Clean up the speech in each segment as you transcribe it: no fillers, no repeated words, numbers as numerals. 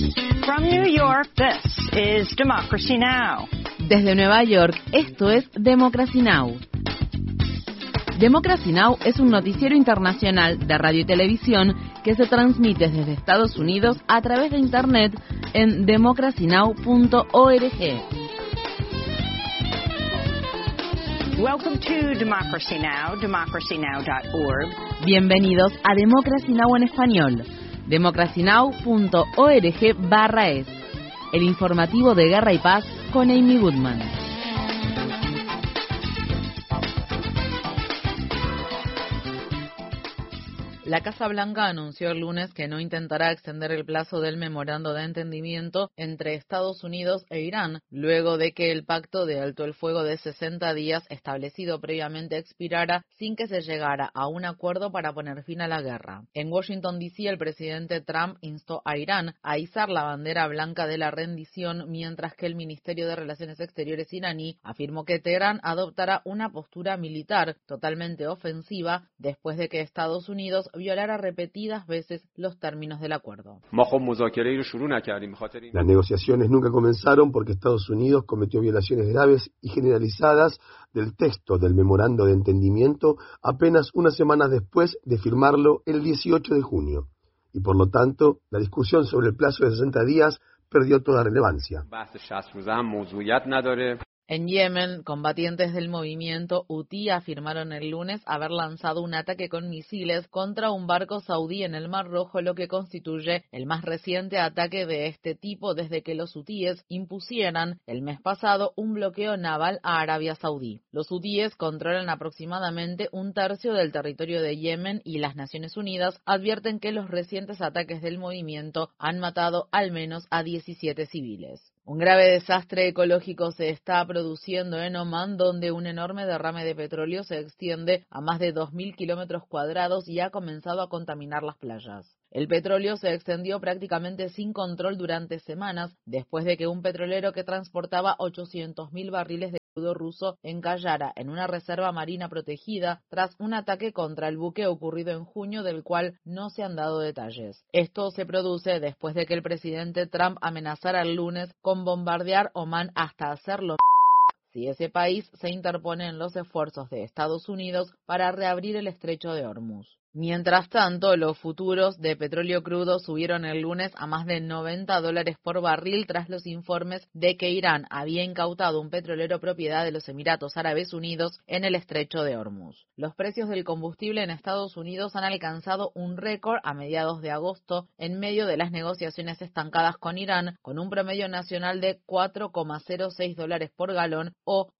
From New York, this is Democracy Now! Desde Nueva York, esto es Democracy Now! Democracy Now! Es un noticiero internacional de radio y televisión que se transmite desde Estados Unidos a través de Internet en democracynow.org. Welcome to Democracy Now!, democracynow.org. Bienvenidos a Democracy Now! En español, democracynow.org/es, el informativo de Guerra y Paz con Amy Goodman. La Casa Blanca anunció el lunes que no intentará extender el plazo del memorando de entendimiento entre Estados Unidos e Irán, luego de que el pacto de alto el fuego de 60 días establecido previamente expirara sin que se llegara a un acuerdo para poner fin a la guerra. En Washington, D.C., el presidente Trump instó a Irán a izar la bandera blanca de la rendición, mientras que el Ministerio de Relaciones Exteriores iraní afirmó que Teherán adoptará una postura militar totalmente ofensiva después de que Estados Unidos violara repetidas veces los términos del acuerdo. Las negociaciones nunca comenzaron porque Estados Unidos cometió violaciones graves y generalizadas del texto del memorando de entendimiento apenas unas semanas después de firmarlo el 18 de junio. Y por lo tanto, la discusión sobre el plazo de 60 días perdió toda relevancia. En Yemen, combatientes del movimiento Hutí afirmaron el lunes haber lanzado un ataque con misiles contra un barco saudí en el Mar Rojo, lo que constituye el más reciente ataque de este tipo desde que los hutíes impusieran el mes pasado un bloqueo naval a Arabia Saudí. Los hutíes controlan aproximadamente un tercio del territorio de Yemen y las Naciones Unidas advierten que los recientes ataques del movimiento han matado al menos a 17 civiles. Un grave desastre ecológico se está produciendo en Omán, donde un enorme derrame de petróleo se extiende a más de 2.000 kilómetros cuadrados y ha comenzado a contaminar las playas. El petróleo se extendió prácticamente sin control durante semanas, después de que un petrolero que transportaba 800.000 barriles de crudo ruso encallara en una reserva marina protegida tras un ataque contra el buque ocurrido en junio, del cual no se han dado detalles. Esto se produce después de que el presidente Trump amenazara el lunes con bombardear Omán hasta hacerlo si ese país se interpone en los esfuerzos de Estados Unidos para reabrir el estrecho de Hormuz. Mientras tanto, los futuros de petróleo crudo subieron el lunes a más de $90 por barril tras los informes de que Irán había incautado un petrolero propiedad de los Emiratos Árabes Unidos en el estrecho de Hormuz. Los precios del combustible en Estados Unidos han alcanzado un récord a mediados de agosto en medio de las negociaciones estancadas con Irán, con un promedio nacional de $4,06 por galón o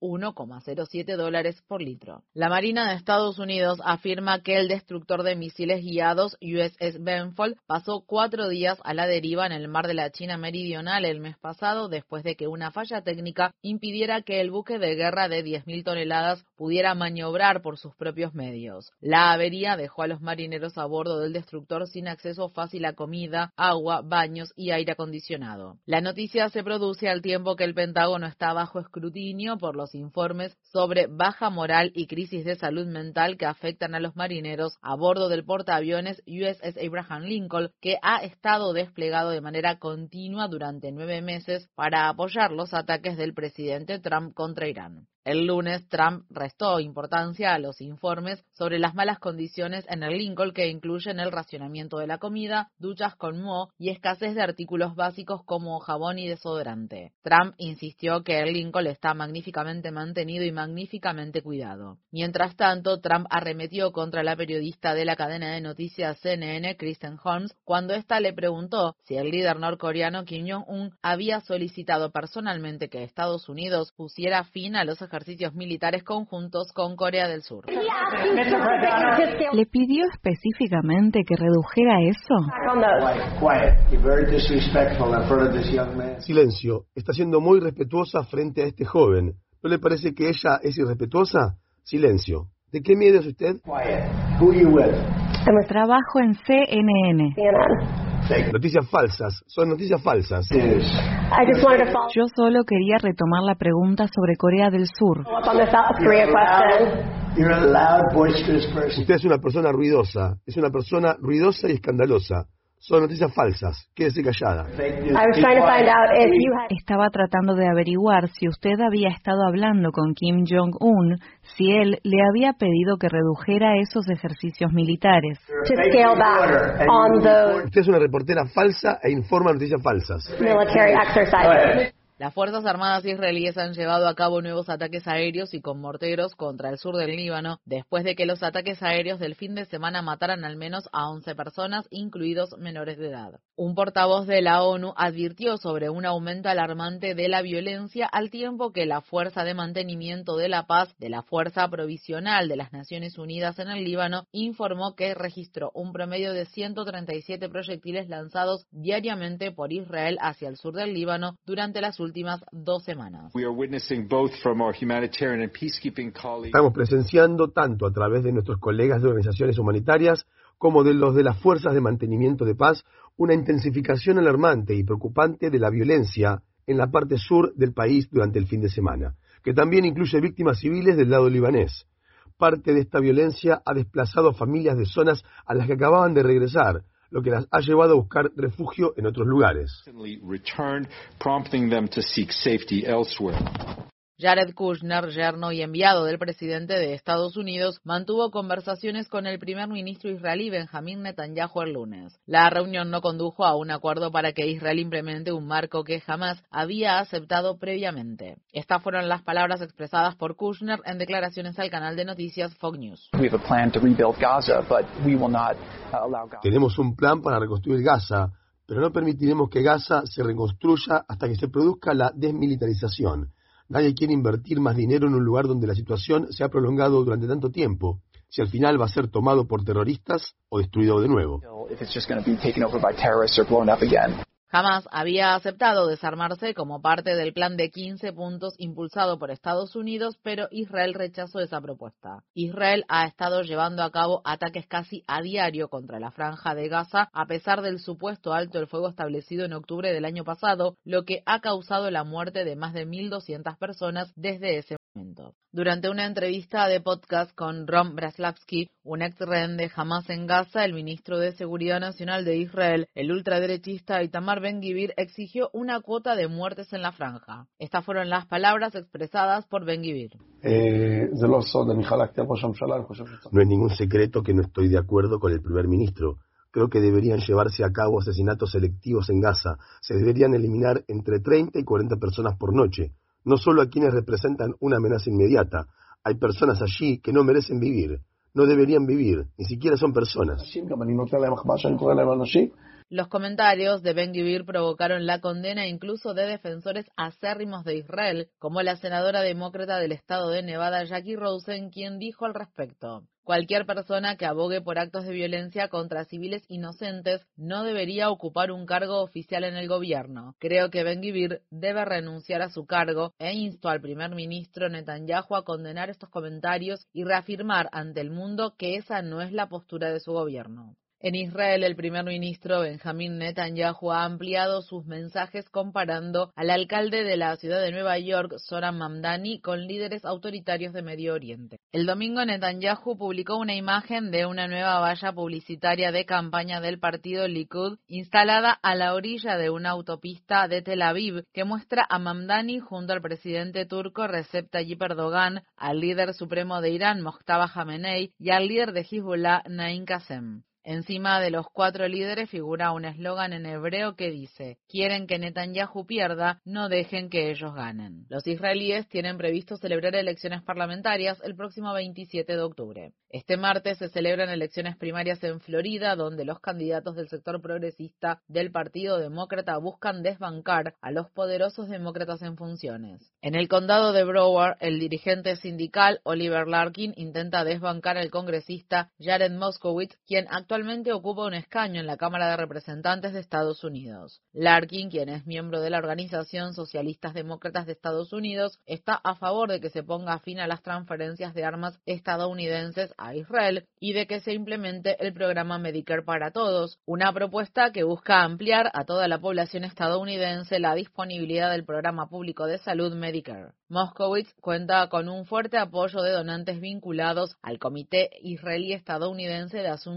$1,07 por litro. La Marina de Estados Unidos afirma que el destructor de misiles guiados USS Benfold pasó 4 días a la deriva en el mar de la China Meridional el mes pasado, después de que una falla técnica impidiera que el buque de guerra de 10.000 toneladas pudiera maniobrar por sus propios medios. La avería dejó a los marineros a bordo del destructor sin acceso fácil a comida, agua, baños y aire acondicionado. La noticia se produce al tiempo que el Pentágono está bajo escrutinio por los informes sobre baja moral y crisis de salud mental que afectan a los marineros a bordo del portaaviones USS Abraham Lincoln, que ha estado desplegado de manera continua durante 9 meses para apoyar los ataques del presidente Trump contra Irán. El lunes, Trump restó importancia a los informes sobre las malas condiciones en el Lincoln, que incluyen el racionamiento de la comida, duchas con moho y escasez de artículos básicos como jabón y desodorante. Trump insistió que el Lincoln está magníficamente mantenido y magníficamente cuidado. Mientras tanto, Trump arremetió contra la periodista de la cadena de noticias CNN, Kristen Holmes, cuando ésta le preguntó si el líder norcoreano Kim Jong-un había solicitado personalmente que Estados Unidos pusiera fin a los ejercicios militares conjuntos con Corea del Sur. ¿Le pidió específicamente que redujera eso? Silencio. Está siendo muy respetuosa frente a este joven. ¿No le parece que ella es irrespetuosa? Silencio. ¿De qué medio es usted? Trabajo en CNN. Noticias falsas. Son noticias falsas. Yo solo quería retomar la pregunta sobre Corea del Sur. Usted es una persona ruidosa. Es una persona ruidosa y escandalosa. Son noticias falsas. Quédese callada. Estaba tratando de averiguar si usted había estado hablando con Kim Jong-un, si él le había pedido que redujera esos ejercicios militares. Usted es una reportera falsa e informa noticias falsas. Las Fuerzas Armadas israelíes han llevado a cabo nuevos ataques aéreos y con morteros contra el sur del Líbano, después de que los ataques aéreos del fin de semana mataran al menos a 11 personas, incluidos menores de edad. Un portavoz de la ONU advirtió sobre un aumento alarmante de la violencia, al tiempo que la Fuerza de Mantenimiento de la Paz de la Fuerza Provisional de las Naciones Unidas en el Líbano informó que registró un promedio de 137 proyectiles lanzados diariamente por Israel hacia el sur del Líbano durante las últimas 2 semanas. Estamos presenciando, tanto a través de nuestros colegas de organizaciones humanitarias como de los de las fuerzas de mantenimiento de paz, una intensificación alarmante y preocupante de la violencia en la parte sur del país durante el fin de semana, que también incluye víctimas civiles del lado libanés. Parte de esta violencia ha desplazado a familias de zonas a las que acababan de regresar, lo que las ha llevado a buscar refugio en otros lugares. Jared Kushner, yerno y enviado del presidente de Estados Unidos, mantuvo conversaciones con el primer ministro israelí Benjamín Netanyahu el lunes. La reunión no condujo a un acuerdo para que Israel implemente un marco que jamás había aceptado previamente. Estas fueron las palabras expresadas por Kushner en declaraciones al canal de noticias Fox News. Tenemos un plan para reconstruir Gaza, pero no permitiremos que Gaza se reconstruya hasta que se produzca la desmilitarización. Nadie quiere invertir más dinero en un lugar donde la situación se ha prolongado durante tanto tiempo, si al final va a ser tomado por terroristas o destruido de nuevo. Hamás había aceptado desarmarse como parte del plan de 15 puntos impulsado por Estados Unidos, pero Israel rechazó esa propuesta. Israel ha estado llevando a cabo ataques casi a diario contra la franja de Gaza, a pesar del supuesto alto el fuego establecido en octubre del año pasado, lo que ha causado la muerte de más de 1.200 personas desde ese momento. Durante una entrevista de podcast con Ron Braslavsky, un ex rehén de Hamás en Gaza, el ministro de Seguridad Nacional de Israel, el ultraderechista Itamar Ben-Gvir, exigió una cuota de muertes en la franja. Estas fueron las palabras expresadas por Ben-Gvir. No es ningún secreto que no estoy de acuerdo con el primer ministro. Creo que deberían llevarse a cabo asesinatos selectivos en Gaza. Se deberían eliminar entre 30 y 40 personas por noche. No solo a quienes representan una amenaza inmediata. Hay personas allí que no merecen vivir. No deberían vivir. Ni siquiera son personas. Los comentarios de Ben-Gvir provocaron la condena incluso de defensores acérrimos de Israel, como la senadora demócrata del estado de Nevada, Jackie Rosen, quien dijo al respecto: cualquier persona que abogue por actos de violencia contra civiles inocentes no debería ocupar un cargo oficial en el gobierno. Creo que Ben-Gvir debe renunciar a su cargo e instó al primer ministro Netanyahu a condenar estos comentarios y reafirmar ante el mundo que esa no es la postura de su gobierno. En Israel, el primer ministro Benjamín Netanyahu ha ampliado sus mensajes comparando al alcalde de la ciudad de Nueva York, Zohran Mamdani, con líderes autoritarios de Medio Oriente. El domingo, Netanyahu publicó una imagen de una nueva valla publicitaria de campaña del partido Likud instalada a la orilla de una autopista de Tel Aviv, que muestra a Mamdani junto al presidente turco Recep Tayyip Erdogan, al líder supremo de Irán Mojtaba Khamenei y al líder de Hezbollah Naim Qassem. Encima de los 4 líderes figura un eslogan en hebreo que dice: quieren que Netanyahu pierda, no dejen que ellos ganen. Los israelíes tienen previsto celebrar elecciones parlamentarias el próximo 27 de octubre. Este martes se celebran elecciones primarias en Florida, donde los candidatos del sector progresista del Partido Demócrata buscan desbancar a los poderosos demócratas en funciones. En el condado de Broward, el dirigente sindical Oliver Larkin intenta desbancar al congresista Jared Moskowitz, quien actualmente ocupa un escaño en la Cámara de Representantes de Estados Unidos. Larkin, quien es miembro de la Organización Socialistas Demócratas de Estados Unidos, está a favor de que se ponga fin a las transferencias de armas estadounidenses a Israel y de que se implemente el programa Medicare para todos, una propuesta que busca ampliar a toda la población estadounidense la disponibilidad del programa público de salud Medicare. Moskowitz cuenta con un fuerte apoyo de donantes vinculados al Comité Israelí Estadounidense de Asuntos Públicos,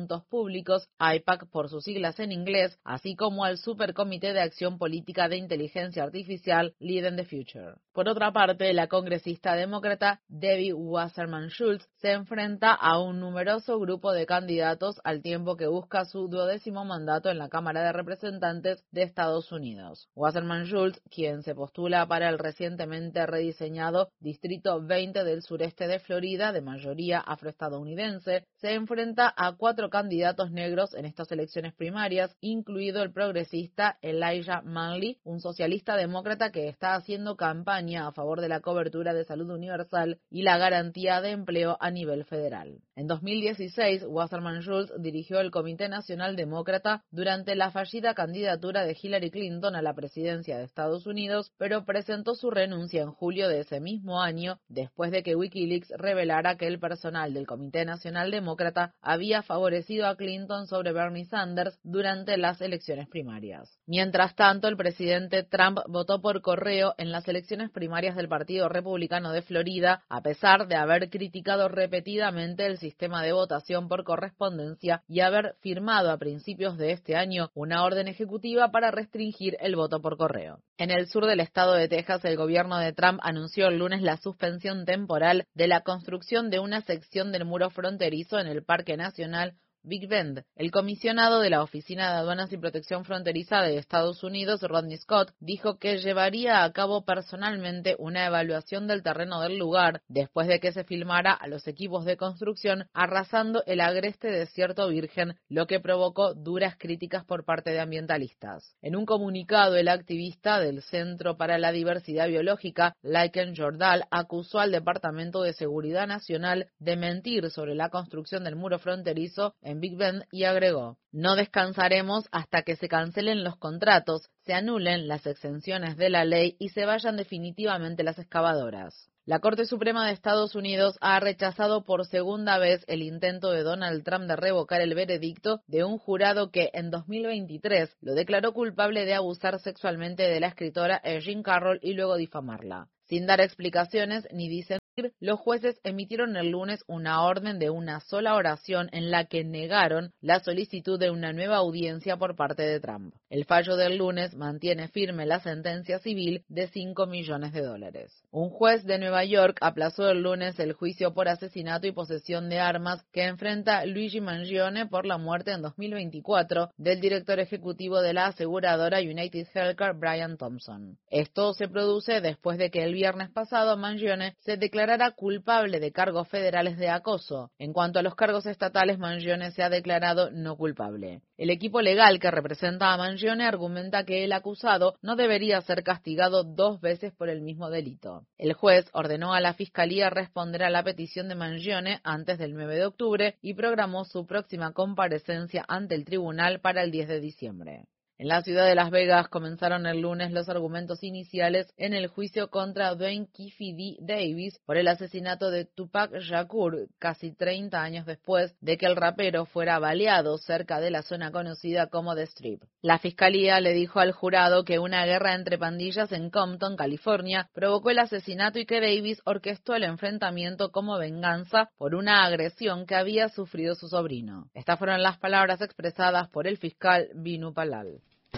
Públicos, AIPAC por sus siglas en inglés, así como al Supercomité de Acción Política de Inteligencia Artificial, Leading the Future. Por otra parte, la congresista demócrata Debbie Wasserman Schultz se enfrenta a un numeroso grupo de candidatos al tiempo que busca su 12º mandato en la Cámara de Representantes de Estados Unidos. Wasserman Schultz, quien se postula para el recientemente rediseñado Distrito 20 del sureste de Florida, de mayoría afroestadounidense, se enfrenta a 4 candidatos negros en estas elecciones primarias, incluido el progresista Elijah Manley, un socialista demócrata que está haciendo campaña a favor de la cobertura de salud universal y la garantía de empleo a nivel federal. En 2016, Wasserman Schultz dirigió el Comité Nacional Demócrata durante la fallida candidatura de Hillary Clinton a la presidencia de Estados Unidos, pero presentó su renuncia en julio de ese mismo año, después de que Wikileaks revelara que el personal del Comité Nacional Demócrata había favorecido a Clinton sobre Bernie Sanders durante las elecciones primarias. Mientras tanto, el presidente Trump votó por correo en las elecciones primarias del Partido Republicano de Florida, a pesar de haber criticado repetidamente el sistema de votación por correspondencia y haber firmado a principios de este año una orden ejecutiva para restringir el voto por correo. En el sur del estado de Texas, el gobierno de Trump anunció el lunes la suspensión temporal de la construcción de una sección del muro fronterizo en el Parque Nacional Big Bend. El comisionado de la Oficina de Aduanas y Protección Fronteriza de Estados Unidos, Rodney Scott, dijo que llevaría a cabo personalmente una evaluación del terreno del lugar después de que se filmara a los equipos de construcción arrasando el agreste desierto virgen, lo que provocó duras críticas por parte de ambientalistas. En un comunicado, el activista del Centro para la Diversidad Biológica, Lycan Jordal, acusó al Departamento de Seguridad Nacional de mentir sobre la construcción del muro fronterizo en Big Bend y agregó: "No descansaremos hasta que se cancelen los contratos, se anulen las exenciones de la ley y se vayan definitivamente las excavadoras". La Corte Suprema de Estados Unidos ha rechazado por segunda vez el intento de Donald Trump de revocar el veredicto de un jurado que en 2023 lo declaró culpable de abusar sexualmente de la escritora Jean Carroll y luego difamarla. Sin dar explicaciones ni disentir, los jueces emitieron el lunes una orden de una sola oración en la que negaron la solicitud de una nueva audiencia por parte de Trump. El fallo del lunes mantiene firme la sentencia civil de $5 millones. Un juez de Nueva York aplazó el lunes el juicio por asesinato y posesión de armas que enfrenta Luigi Mangione por la muerte en 2024 del director ejecutivo de la aseguradora United Healthcare, Brian Thompson. Esto se produce después de que el viernes pasado Mangione se declarara culpable de cargos federales de acoso. En cuanto a los cargos estatales, Mangione se ha declarado no culpable. El equipo legal que representa a Mangione argumenta que el acusado no debería ser castigado 2 veces por el mismo delito. El juez ordenó a la Fiscalía responder a la petición de Mangione antes del 9 de octubre y programó su próxima comparecencia ante el tribunal para el 10 de diciembre. En la ciudad de Las Vegas comenzaron el lunes los argumentos iniciales en el juicio contra Dwayne Keefe D. Davis por el asesinato de Tupac Shakur, casi 30 años después de que el rapero fuera baleado cerca de la zona conocida como The Strip. La fiscalía le dijo al jurado que una guerra entre pandillas en Compton, California, provocó el asesinato y que Davis orquestó el enfrentamiento como venganza por una agresión que había sufrido su sobrino. Estas fueron las palabras expresadas por el fiscal Binu Palal.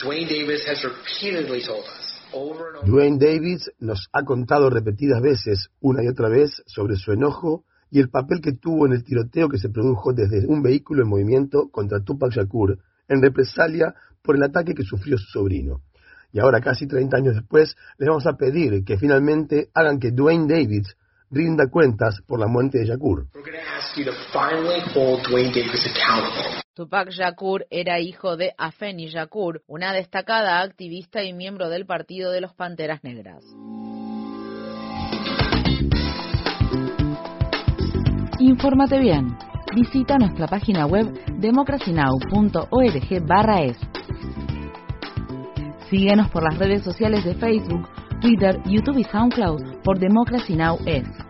Dwayne Davis nos ha contado repetidas veces, una y otra vez, sobre su enojo y el papel que tuvo en el tiroteo que se produjo desde un vehículo en movimiento contra Tupac Shakur, en represalia por el ataque que sufrió su sobrino. Y ahora, casi 30 años después, les vamos a pedir que finalmente hagan que Dwayne Davis rinda cuentas por la muerte de Shakur. Tupac Shakur era hijo de Afeni Shakur, una destacada activista y miembro del Partido de los Panteras Negras. Infórmate bien. Visita nuestra página web democracynow.org/es. Síguenos por las redes sociales de Facebook, Twitter, YouTube y SoundCloud por Democracy Now! Es.